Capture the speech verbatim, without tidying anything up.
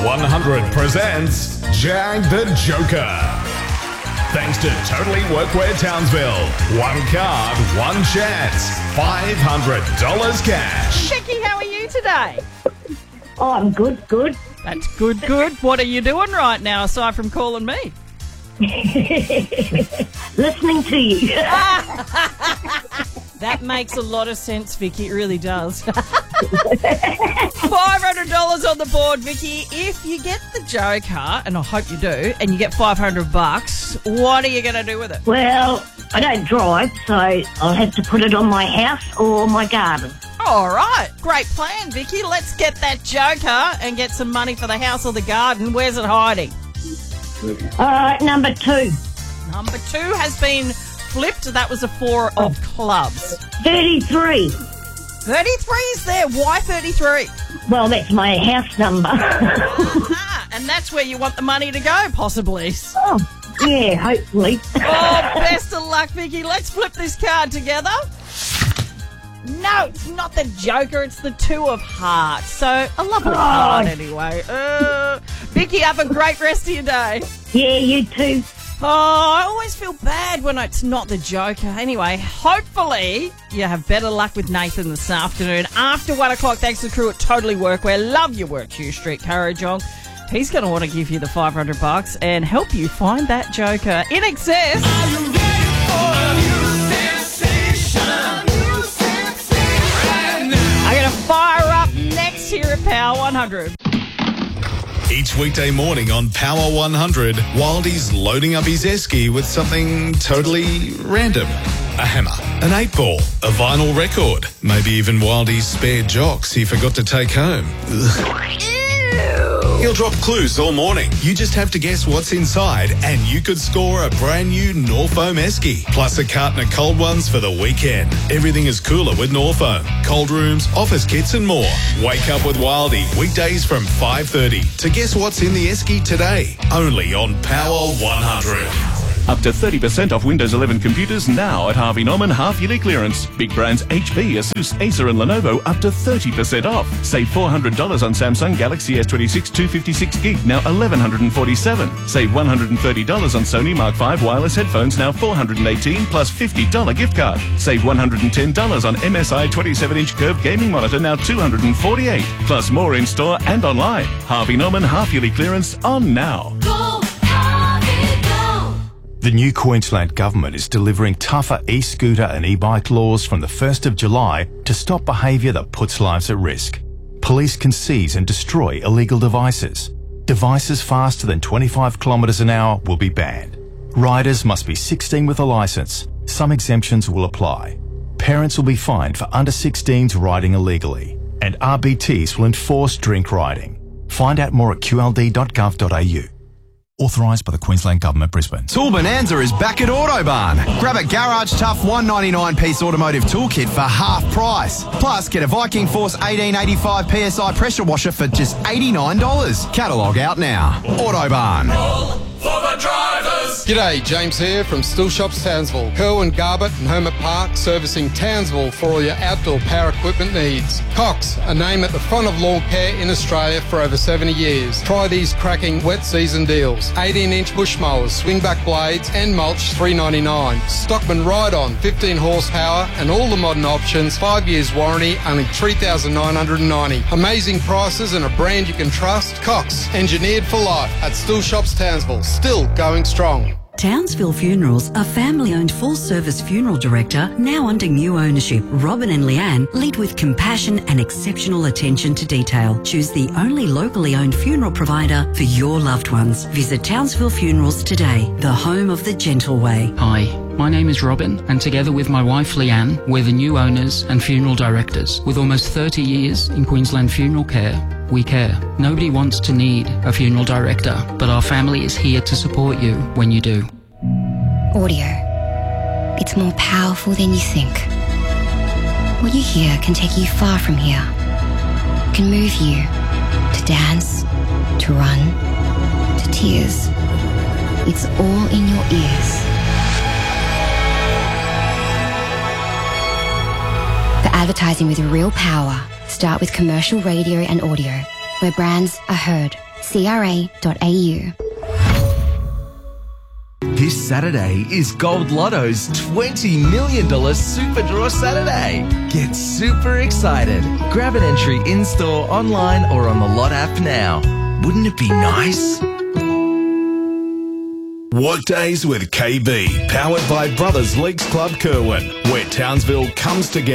one hundred presents Jag the Joker. Thanks to Totally Workwear Townsville. One card, one chance. five hundred dollars cash. Vicky, how are you today? Oh, I'm good, good. That's good, good. What are you doing right now, aside from calling me? Listening to you. That makes a lot of sense, Vicky. It really does. five hundred dollars on the board, Vicky. If you get the Joker, and I hope you do, and you get five hundred bucks, what are you going to do with it? Well, I don't drive, so I'll have to put it on my house or my garden. All right. Great plan, Vicky. Let's get that Joker and get some money for the house or the garden. Where's it hiding? All right, number two. Number two has been flipped. That was a four of clubs. thirty-three. thirty-three is there. Why thirty-three? Well, that's my house number. Ah, and that's where you want the money to go, possibly. Oh, yeah, hopefully. Oh, best of luck, Vicky. Let's flip this card together. No, it's not the Joker. It's the two of hearts. So, a lovely Oh. card anyway. Uh, Vicky, have a great rest of your day. Yeah, you too. Oh, I always feel bad when it's not the Joker. Anyway, hopefully you have better luck with Nathan this afternoon. After one o'clock, thanks to the crew at Totally Workwear. Love your work, Hugh Street, Currajong. He's going to want to give you the five hundred bucks and help you find that Joker. In excess. Are you ready for a new sensation? New sensation. I'm going to fire up next here at Power one hundred. Each weekday morning on Power one hundred, Wildy's loading up his esky with something totally random. A hammer, an eight ball, a vinyl record, maybe even Wildy's spare jocks he forgot to take home. Ugh. He'll drop clues all morning. You just have to guess what's inside and you could score a brand new Norfoam esky, plus a carton of cold ones for the weekend. Everything is cooler with Norfoam. Cold rooms, office kits and more. Wake up with Wildy, weekdays from five thirty to guess what's in the esky today. Only on Power one hundred. Up to thirty percent off Windows eleven computers now at Harvey Norman half-yearly clearance. Big brands H P, Asus, Acer and Lenovo up to thirty percent off. Save four hundred dollars on Samsung Galaxy S twenty-six two fifty-six gig, now eleven forty-seven. Save one hundred thirty dollars on Sony Mark five wireless headphones, now four hundred eighteen plus fifty dollars gift card. Save one hundred ten dollars on M S I twenty-seven inch curved gaming monitor, now two hundred forty-eight dollars. Plus more in store and online. Harvey Norman half-yearly clearance on now. Go, Harvey, go. The new Queensland Government is delivering tougher e-scooter and e-bike laws from the first of July to stop behaviour that puts lives at risk. Police can seize and destroy illegal devices. Devices faster than twenty-five kilometres an hour will be banned. Riders must be sixteen with a licence. Some exemptions will apply. Parents will be fined for under sixteens riding illegally. And R B Ts will enforce drink riding. Find out more at q l d dot gov dot a u. Authorised by the Queensland Government, Brisbane. Tool Bonanza is back at Autobarn. Grab a Garage Tough one ninety-nine piece automotive toolkit for half price. Plus, get a Viking Force eighteen eighty-five P S I pressure washer for just eighty-nine dollars. Catalogue out now. Autobarn. All for the drivers. G'day, James here from Still Shops Townsville. Kerwin Garbutt and Homer Park servicing Townsville for all your outdoor power equipment needs. Cox, a name at the front of lawn care in Australia for over seventy years. Try these cracking wet season deals. eighteen inch bush mowers, swingback blades and mulch three ninety-nine. Stockman Ride-On, fifteen horsepower and all the modern options, five years warranty, only three thousand nine hundred ninety. Amazing prices and a brand you can trust. Cox, engineered for life at Still Shops Townsville, still going strong. Townsville Funerals, a family-owned full-service funeral director, now under new ownership. Robin and Leanne lead with compassion and exceptional attention to detail. Choose the only locally owned funeral provider for your loved ones. Visit Townsville Funerals today, the home of the gentle way. Hi, my name is Robin, and together with my wife Leanne, we're the new owners and funeral directors. With almost thirty years in Queensland funeral care, we care. Nobody wants to need a funeral director, but our family is here to support you when you do. Audio. It's more powerful than you think. What you hear can take you far from here. Can move you to dance, to run, to tears. It's all in your ears. For advertising with real power, start with commercial radio and audio, where brands are heard. c r a dot a u. This Saturday is Gold Lotto's twenty million dollars Super Draw Saturday. Get super excited. Grab an entry in-store, online or on the Lot app now. Wouldn't it be nice? Workdays with K B, powered by Brothers Leagues Club Kerwin, where Townsville comes together.